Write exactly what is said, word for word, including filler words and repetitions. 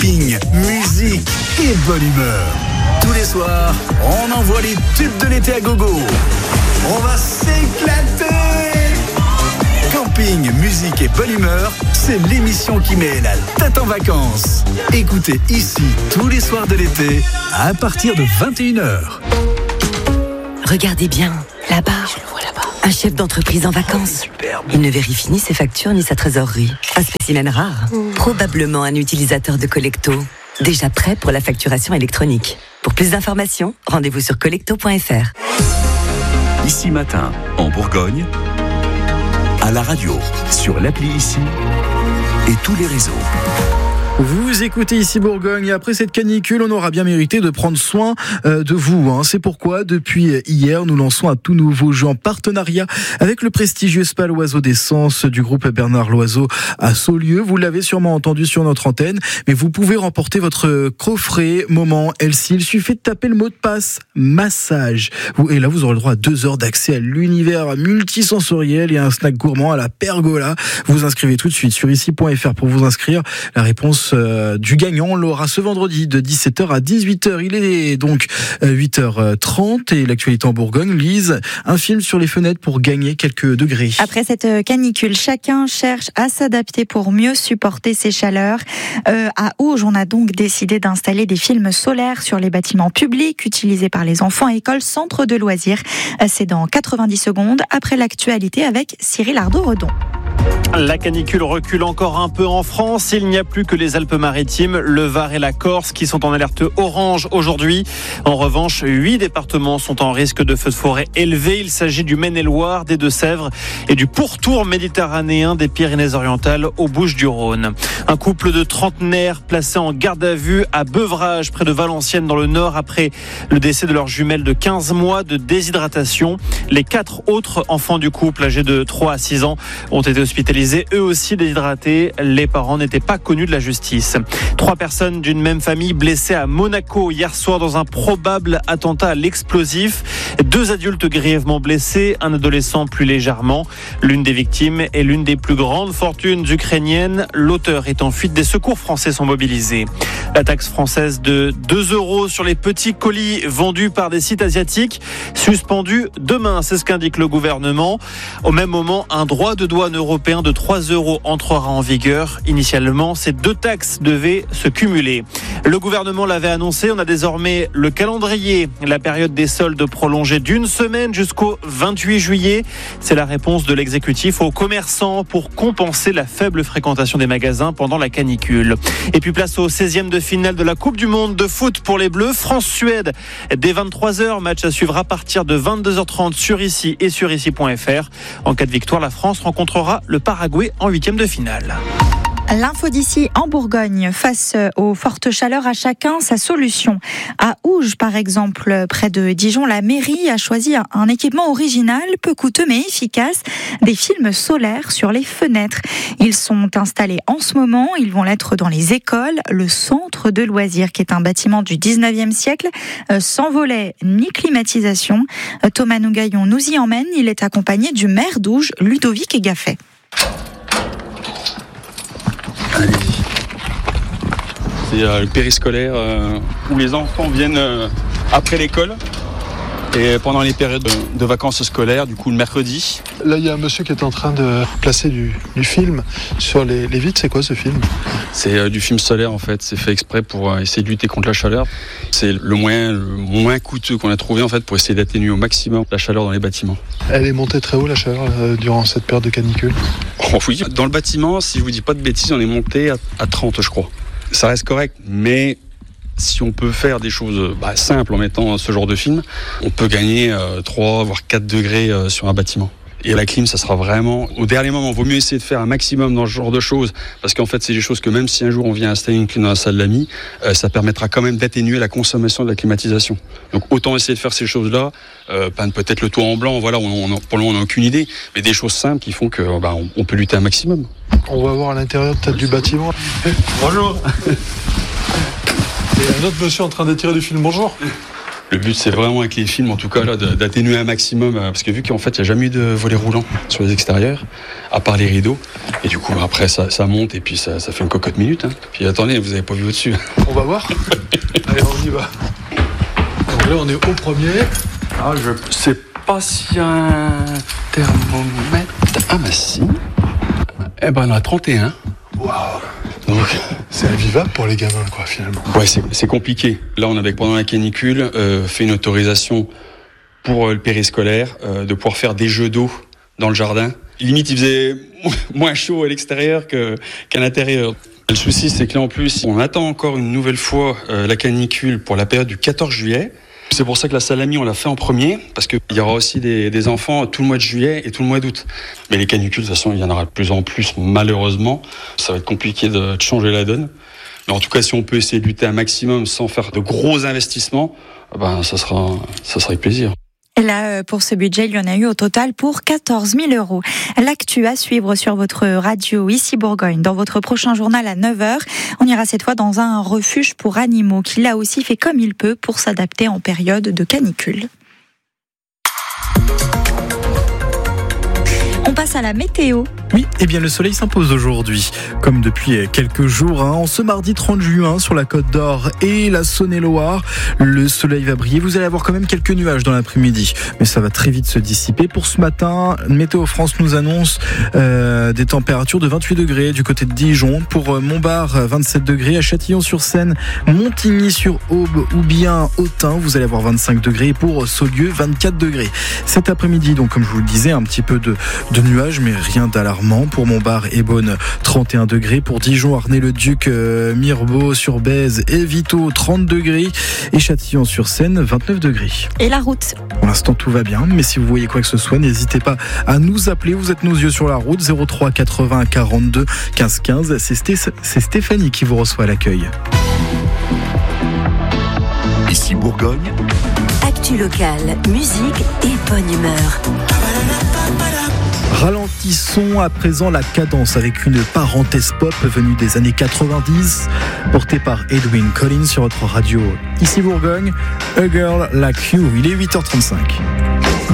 camping, musique et bonne humeur. Tous les soirs, on envoie les tubes de l'été à gogo. On va s'éclater. Camping, musique et bonne humeur, c'est l'émission qui met la tête en vacances. Écoutez ici tous les soirs de l'été à partir de vingt et une heures. Regardez bien, là-bas, je le vois là-bas. Un chef d'entreprise en vacances. Superbe. Il ne vérifie ni ses factures ni sa trésorerie. Un spécimen rare. Mmh. Probablement un utilisateur de Collecto. Déjà prêt pour la facturation électronique. Pour plus d'informations, rendez-vous sur collecto point f r. Ici Matin, en Bourgogne, à la radio, sur l'appli Ici et tous les réseaux. Vous écoutez Ici Bourgogne et après cette canicule, on aura bien mérité de prendre soin euh, de vous. Hein. C'est pourquoi, depuis hier, nous lançons un tout nouveau jeu en partenariat avec le prestigieux Spa L'Oiseau d'Essence du groupe Bernard Loiseau à Saulieu. Vous l'avez sûrement entendu sur notre antenne, mais vous pouvez remporter votre coffret Moment L C. Il suffit de taper le mot de passe massage. Et là, vous aurez le droit à deux heures d'accès à l'univers multisensoriel et à un snack gourmand à la pergola. Vous inscrivez tout de suite sur ici point f r pour vous inscrire. La réponse du gagnant, on l'aura ce vendredi de dix-sept heures à dix-huit heures. Il est donc huit heures trente et l'actualité en Bourgogne. Lise, un film sur les fenêtres pour gagner quelques degrés. Après cette canicule, chacun cherche à s'adapter pour mieux supporter ces chaleurs. Euh, à Auge, on a donc décidé d'installer des films solaires sur les bâtiments publics utilisés par les enfants, écoles, centres de loisirs. C'est dans quatre-vingt-dix secondes après l'actualité avec Cyril Ardo-Redon. La canicule recule encore un peu en France. Il n'y a plus que les Alpes-Maritimes, le Var et la Corse qui sont en alerte orange aujourd'hui. En revanche, huit départements sont en risque de feux de forêt élevé. Il s'agit du Maine-et-Loire, des Deux-Sèvres et du pourtour méditerranéen des Pyrénées-Orientales aux Bouches-du-Rhône. Un couple de trentenaires placé en garde à vue à Beuvrages, près de Valenciennes dans le Nord, après le décès de leur jumelle de quinze mois de déshydratation. Les quatre autres enfants du couple, âgés de trois à six ans, ont été hospitalisés, eux aussi déshydratés. Les parents n'étaient pas connus de la justice. Trois personnes d'une même famille blessées à Monaco hier soir dans un probable attentat à l'explosif. Deux adultes grièvement blessés, un adolescent plus légèrement. L'une des victimes est l'une des plus grandes fortunes ukrainiennes. L'auteur est en fuite. Des secours français sont mobilisés. La taxe française de deux euros sur les petits colis vendus par des sites asiatiques suspendue demain, c'est ce qu'indique le gouvernement. Au même moment, un droit de douane européen de trois euros entrera en vigueur. Initialement, ces deux taxes devaient se cumuler. Le gouvernement l'avait annoncé, on a désormais le calendrier. La période des soldes prolongée d'une semaine jusqu'au vingt-huit juillet. C'est la réponse de l'exécutif aux commerçants pour compenser la faible fréquentation des magasins pendant la canicule. Et puis place au seizième de finale de la Coupe du Monde de foot pour les Bleus. France-Suède dès vingt-trois heures. Match à suivre à partir de vingt-deux heures trente sur ici et sur ici point f r. En cas de victoire, la France rencontrera le Paraguay en huitième de finale. L'info d'ici en Bourgogne, face aux fortes chaleurs, à chacun sa solution. À Ouge, par exemple, près de Dijon, la mairie a choisi un équipement original, peu coûteux mais efficace, des films solaires sur les fenêtres. Ils sont installés en ce moment, ils vont l'être dans les écoles, le centre de loisirs, qui est un bâtiment du dix-neuvième siècle, sans volet ni climatisation. Thomas Nougaillon nous y emmène, il est accompagné du maire d'Ouge, Ludovic Gaffet. Allez-y. C'est euh, le périscolaire euh, où les enfants viennent euh, après l'école et pendant les périodes de, de vacances scolaires, du coup le mercredi. Là, il y a un monsieur qui est en train de placer du, du film sur les, les vitres. C'est quoi ce film ? C'est euh, du film solaire en fait. C'est fait exprès pour euh, essayer de lutter contre la chaleur. C'est le moyen, le moins coûteux qu'on a trouvé en fait pour essayer d'atténuer au maximum la chaleur dans les bâtiments. Elle est montée très haut la chaleur euh, durant cette période de canicule ? Oh, oui. Dans le bâtiment, si je vous dis pas de bêtises, on est monté à, à trente je crois. Ça reste correct, mais si on peut faire des choses bah, simples en mettant ce genre de film, on peut gagner euh, trois voire quatre degrés euh, sur un bâtiment. Et la clim, ça sera vraiment au dernier moment. Il vaut mieux essayer de faire un maximum dans ce genre de choses, parce qu'en fait, c'est des choses que même si un jour on vient installer une clim dans la salle d'amis, euh, ça permettra quand même d'atténuer la consommation de la climatisation. Donc autant essayer de faire ces choses-là, euh, peut-être le toit en blanc, voilà, on, on, pour le moment on n'a aucune idée, mais des choses simples qui font que bah, on, on peut lutter un maximum. On va voir à l'intérieur peut-être du bâtiment. Bonjour. Et un autre monsieur en train d'étirer du film. Bonjour. Le but, c'est vraiment avec les films, en tout cas, là, d'atténuer un maximum, parce que vu qu'en fait, il n'y a jamais eu de volet roulant sur les extérieurs, à part les rideaux, et du coup, après, ça, ça monte, et puis ça, ça fait une cocotte minute. Hein. Puis attendez, vous n'avez pas vu au-dessus. On va voir. Allez, on y va. Donc là, on est au premier. Ah, je sais pas s'il y a un thermomètre. Ah, bah si. Eh ben, on a trente et un. Waouh. Donc, c'est invivable pour les gamins, quoi, finalement. Ouais, c'est, c'est compliqué. Là, on avait, pendant la canicule, euh, fait une autorisation pour euh, le périscolaire, euh, de pouvoir faire des jeux d'eau dans le jardin. Limite, il faisait moins chaud à l'extérieur que, qu'à l'intérieur. Le souci, c'est que là, en plus, on attend encore une nouvelle fois euh, la canicule pour la période du quatorze juillet. C'est pour ça que la salamie, on l'a fait en premier, parce qu'il y aura aussi des, des enfants tout le mois de juillet et tout le mois d'août. Mais les canicules, de toute façon, il y en aura de plus en plus, malheureusement. Ça va être compliqué de, de changer la donne. Mais en tout cas, si on peut essayer de lutter un maximum sans faire de gros investissements, ben, ça sera, ça sera avec plaisir. Et là, pour ce budget, il y en a eu au total pour quatorze mille euros. L'actu à suivre sur votre radio ici Bourgogne. Dans votre prochain journal à neuf heures, on ira cette fois dans un refuge pour animaux qui là aussi fait comme il peut pour s'adapter en période de canicule. On passe à la météo. Oui, eh bien le soleil s'impose aujourd'hui, comme depuis quelques jours. Hein, en ce mardi trente juin, sur la Côte d'Or et la Saône-et-Loire, le soleil va briller. Vous allez avoir quand même quelques nuages dans l'après-midi, mais ça va très vite se dissiper. Pour ce matin, Météo France nous annonce euh, des températures de vingt-huit degrés du côté de Dijon. Pour Montbard, vingt-sept degrés. À Châtillon-sur-Seine, Montigny-sur-Aube ou bien Autun, vous allez avoir vingt-cinq degrés. Et pour Saulieu, vingt-quatre degrés. Cet après-midi, donc comme je vous le disais, un petit peu de, de nuages, mais rien d'alarmant. Pour Montbard et Beaune, trente et un degrés. Pour Dijon, Arnay-le-Duc, euh, Mirebeau-sur-Bèze et Vito, trente degrés. Et Châtillon-sur-Seine, vingt-neuf degrés. Et la route ? Pour l'instant, tout va bien. Mais si vous voyez quoi que ce soit, n'hésitez pas à nous appeler. Vous êtes nos yeux sur la route. zéro trois quatre-vingts quarante-deux quinze quinze. C'est, Sté- c'est Stéphanie qui vous reçoit à l'accueil. Ici Bourgogne. Actu locale, musique et bonne humeur. Ralentissons à présent la cadence avec une parenthèse pop venue des années quatre-vingt-dix, portée par Edwyn Collins sur votre radio. Ici Bourgogne, A Girl Like You, il est huit heures trente-cinq.